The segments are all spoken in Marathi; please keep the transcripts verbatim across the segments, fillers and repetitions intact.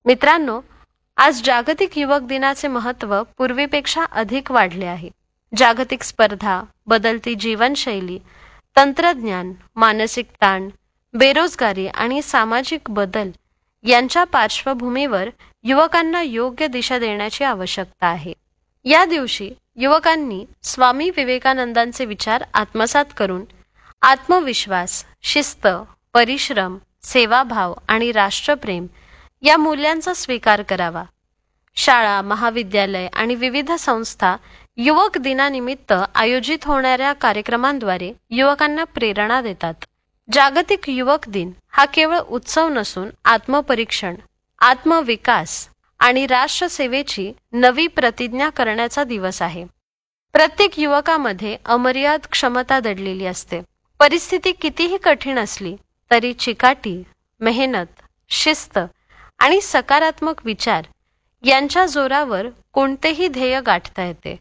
मित्रांनो, आज जागतिक युवक दिनाचे महत्त्व पूर्वीपेक्षा अधिक वाढले आहे. जागतिक स्पर्धा, बदलती जीवनशैली, तंत्रज्ञान, मानसिक ताण, बेरोजगारी आणि सामाजिक बदल यांच्या पार्श्वभूमीवर युवकांना योग्य दिशा देण्याची आवश्यकता आहे. या दिवशी युवकांनी स्वामी विवेकानंदांचे विचार आत्मसात करून आत्मविश्वास, शिस्त, परिश्रम, सेवाभाव आणि राष्ट्रप्रेम या मूल्यांचा स्वीकार करावा. शाळा, महाविद्यालय आणि विविध संस्था युवक दिनानिमित्त आयोजित होणाऱ्या कार्यक्रमांद्वारे युवकांना प्रेरणा देतात. जागतिक युवक दिन हा केवळ उत्सव नसून आत्मपरीक्षण, आत्मविकास आणि राष्ट्रसेवेची नवी प्रतिज्ञा करण्याचा दिवस आहे. प्रत्येक युवकामध्ये अमर्याद क्षमता दडलेली असते. परिस्थिती कितीही कठीण असली तरी चिकाटी, मेहनत, शिस्त आणि सकारात्मक विचार यांच्या जोरावर कोणतेही ध्येय गाठता येते.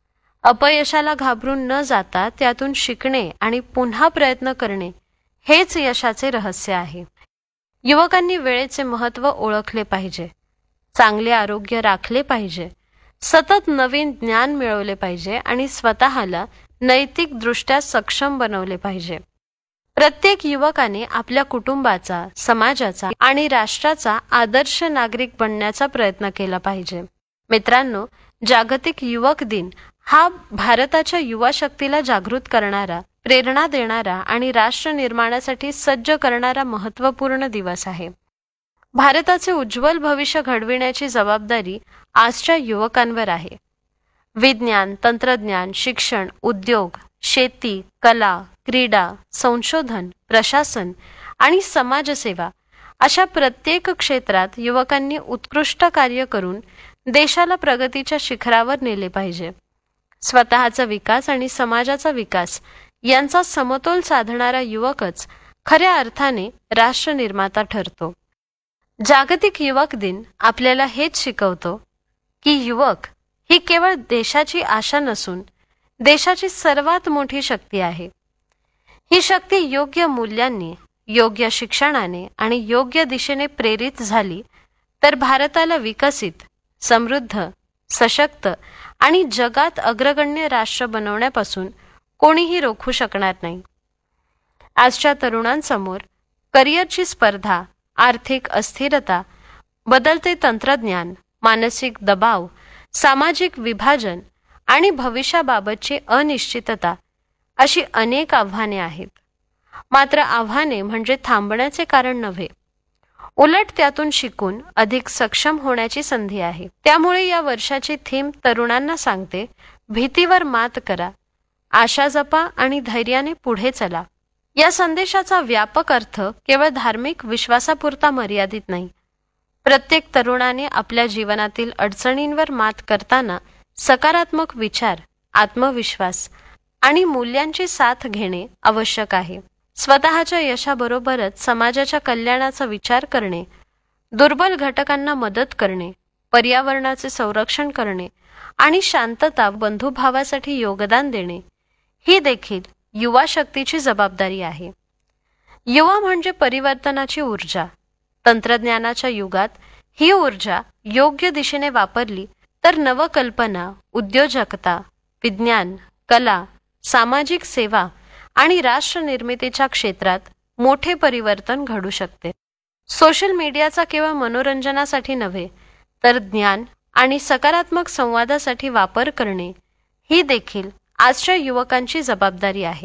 अपयशाला घाबरून न जाता त्यातून शिकणे आणि पुन्हा प्रयत्न करणे हेच यशाचे रहस्य आहे. युवकांनी वेळेचे महत्त्व ओळखले पाहिजे, चांगले आरोग्य राखले पाहिजे, सतत नवीन ज्ञान मिळवले पाहिजे आणि स्वतःला नैतिकदृष्ट्या सक्षम बनवले पाहिजे. प्रत्येक युवकाने आपल्या कुटुंबाचा, समाजाचा आणि राष्ट्राचा आदर्श नागरिक बनण्याचा प्रयत्न केला पाहिजे. मित्रांनो, जागतिक युवक दिन हा भारताच्या युवा शक्तीला जागृत करणारा, प्रेरणा देणारा आणि राष्ट्र निर्माणासाठी सज्ज करणारा महत्त्वपूर्ण दिवस आहे. भारताचे उज्ज्वल भविष्य घडविण्याची जबाबदारी आजच्या युवकांवर आहे. विज्ञान, तंत्रज्ञान, शिक्षण, उद्योग, शेती, कला, क्रीडा, संशोधन, प्रशासन आणि समाजसेवा अशा प्रत्येक क्षेत्रात युवकांनी उत्कृष्ट कार्य करून देशाला प्रगतीच्या शिखरावर नेले पाहिजे. स्वतःचा विकास आणि समाजाचा विकास यांचा समतोल साधणारा युवकच खऱ्या अर्थाने राष्ट्र निर्माता ठरतो. जागतिक युवक दिन आपल्याला हेच शिकवतो की युवक ही केवळ देशाची आशा नसून देशाची सर्वात मोठी शक्ती आहे. ही शक्ती योग्य मूल्यांनी, योग्य शिक्षणाने आणि योग्य दिशेने प्रेरित झाली तर भारताला विकसित, समृद्ध, सशक्त आणि जगात अग्रगण्य राष्ट्र बनवण्यापासून कोणीही रोखू शकणार नाही. आजच्या तरुणांसमोर करिअरची स्पर्धा, आर्थिक अस्थिरता, बदलते तंत्रज्ञान, मानसिक दबाव, सामाजिक विभाजन आणि भविष्याबाबतची अनिश्चितता अशी अनेक आव्हाने आहेत. मात्र आव्हाने म्हणजे थांबण्याचे कारण नव्हे, उलट त्यातून शिकून अधिक सक्षम होण्याची संधी आहे. त्यामुळे या वर्षाची थीम तरुणांना सांगते, भीतीवर मात करा, आशा जपा आणि धैर्याने पुढे चला. या संदेशाचा व्यापक अर्थ केवळ धार्मिक विश्वासापुरता मर्यादित नाही. प्रत्येक तरुणाने आपल्या जीवनातील अडचणींवर मात करताना सकारात्मक विचार, आत्मविश्वास आणि मूल्यांची साथ घेणे आवश्यक आहे. स्वतःच्या यशाबरोबरच समाजाच्या कल्याणाचा विचार करणे, दुर्बल घटकांना मदत करणे, पर्यावरणाचे संरक्षण करणे आणि शांतता, बंधुभावासाठी योगदान देणे ही देखील युवा शक्तीची जबाबदारी आहे. युवा म्हणजे परिवर्तनाची ऊर्जा. तंत्रज्ञानाच्या युगात ही ऊर्जा योग्य दिशेने वापरली तर नवकल्पना, उद्योजकता, विज्ञान, कला, सामाजिक सेवा आणि राष्ट्रनिर्मितीच्या क्षेत्रात मोठे परिवर्तन घडू शकते. सोशल मीडियाचा केवळ मनोरंजनासाठी नव्हे तर ज्ञान आणि सकारात्मक संवादासाठी वापर करणे ही देखील आजच्या युवकांची जबाबदारी आहे.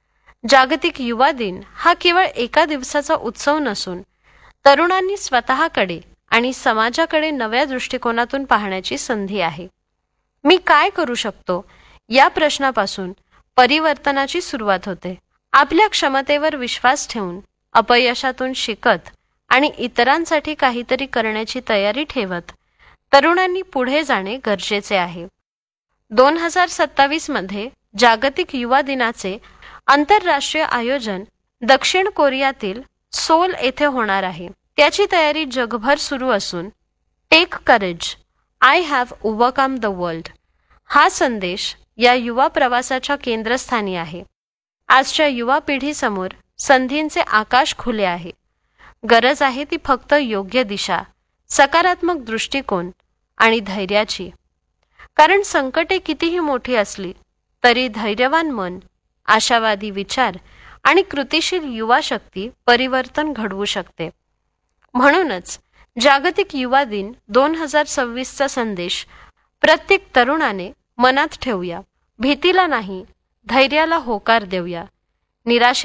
जागतिक युवा दिन हा केवळ एका दिवसाचा उत्सव नसून तरुणांनी स्वतःकडे आणि समाजाकडे नव्या दृष्टिकोनातून पाहण्याची संधी आहे. मी काय करू शकतो या प्रश्नापासून परिवर्तनाची सुरुवात होते. आपल्या क्षमतेवर विश्वास ठेवून, अपयशातून शिकत आणि इतरांसाठी काहीतरी करण्याची तयारी ठेवत तरुणांनी पुढे जाणे गरजेचे आहे. दोन हजार सत्तावीस मध्ये जागतिक युवा दिनाचे आंतरराष्ट्रीय आयोजन दक्षिण कोरियातील सोल येथे होणार आहे. त्याची तयारी जगभर सुरू असून take courage, I have overcome the world हा संदेश या युवा प्रवासाच्या केंद्रस्थानी आहे. आजच्या युवा पिढीसमोर संधींचे आकाश खुले आहे. गरज आहे ती फक्त योग्य दिशा, सकारात्मक दृष्टिकोन आणि धैर्याची. कारण संकटे कितीही मोठी असली तरी धैर्यवान मन, आशावादी विचार आणि कृतिशील युवा शक्ती परिवर्तन घडवू शकते. म्हणूनच जागतिक युवा दिन दोन हजार सव्वीसचा संदेश प्रत्येक तरुणाने मनात ठेवूया. भीतीला नाही, धैर्याला होकार देऊया. निराशे